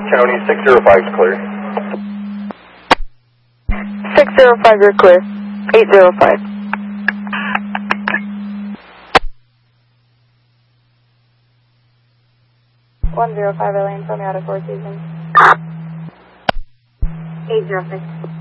County, 605 is clear. 605, you're clear. 805. 105, Elaine, tell me out of Four Seasons. 806.